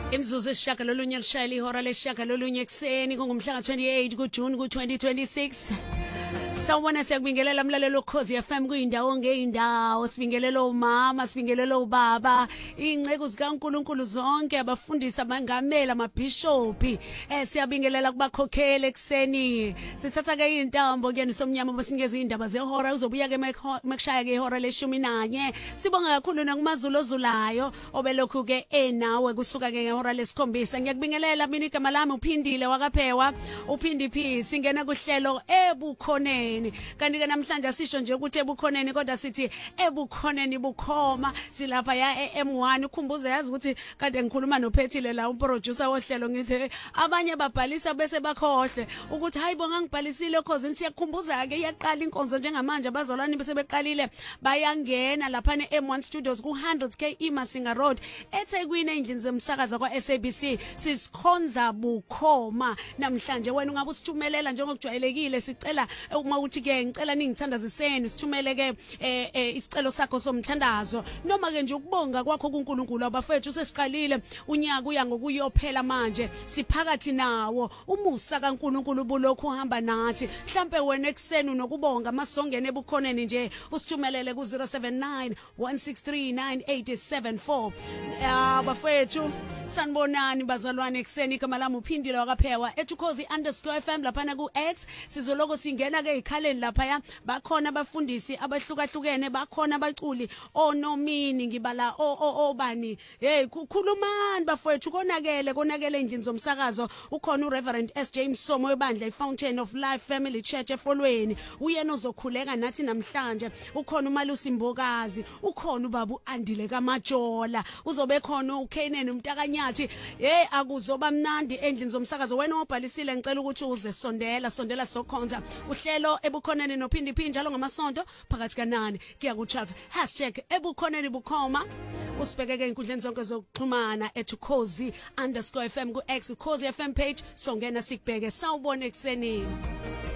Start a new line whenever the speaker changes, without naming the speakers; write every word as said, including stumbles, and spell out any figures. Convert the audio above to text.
Imzuzu esishagalolunye lishayela ihora lesishagalolunye ekseni kungumhla twenty-eight kuJune ku twenty twenty-six. Sawubona siyakubingelela mlalelo Ukhozi F M kuyindawo ngeindawo, sibingelela umama, sibingelela ubaba, ingceke zikaNkuluNkulu zonke, abafundisi, abangameli, amabhishopi, eh siyabingelela kubakhokheli ekseni. Sithatha ke intambo ke nisomnyama besinikeza indaba zehora, uzobuya ke mekushaya ke ihora leshumi nanye. Sibonga kakhulu nakumaZulu ozulayo obelokhu ke enawe kusuka ke ngehora lesikhombisa. Ngiyakubingelela mina igama lami uphindile wakaphewa, uphindi P, singena kuhlelo ebukhoneni. Kanti ke namhlanje asisho nje ukuthi ebukhoneni kodwa sithi ebukhoneni bukhoma. Silapha ya M one, ukhumbuze yazi ukuthi kade ngikhuluma noPhethile la umproducer wohlelo, ngithi abanye babhalisa bese bakhohle ukuthi hayibo ngangibhalisile cause ngithi siyakhumbuza ke iyaqala inkonzo njengamanje abazalwane bese beqalile bayangena lapha ne M one Studios ku one hundred K eMasinga Road eThekwini endlini zemsakazo kwa S A B C. Sisikhonza bukhoma namhlanje. Wena ungabe usithumelela njengokujwayelekile, sicela uma uthi ke ngicela ningithandaziseni, sithumele ke eh isicelo sakho somthandazo noma ke nje ukubonga kwakho kuNkulunkulu. Abafethu sesiqalile unyaka uya ngokuyophela manje, siphakathi nawo umusa kaNkulunkulu bulokhu uhamba nathi. Mhlambe wena ekseni nokubonga masongene ebukhoneni nje usithumelele ku zero seven nine one six three nine eight seven four. Abafethu sanibonani bazalwane ekseni, igama lami uphindile wakaphewa etukhozi underscore F M lapha ku X. Sizoloko singena ke ikhaleni lapha ya, bakhona abafundisi abahlukahlukene, bakhona abaculi onomini ngibala o obani. Hey kukhulumani bafowethu, konakele konakele endlini zomsakazo. Ukhona uReverend S J Msomo webandla iFountain of Life Family Church efolweni, uyena ozokhuleka nathi namhlanje. Ukhona uMalusi Mbokazi, ukhona ubaba Andile kaMajola, uzobe khona uKenan Umtakanyathi. Hey akuzoba mnandi endlini zomsakazo. Wena obhalisile ngicela ukuthi uze sondela sondela sokhonza uhlelo ebukhoneni nophindi phindi njalo ngamasonto phakathi kanani kuya ku twelve. Hashtag ebukhoneni bukhoma. Usibheke ke inkundleni zonke zokuxhumana etukhozi underscore F M ku X, Ukhozi F M page, songena sikubheke. Sawubona ekseni.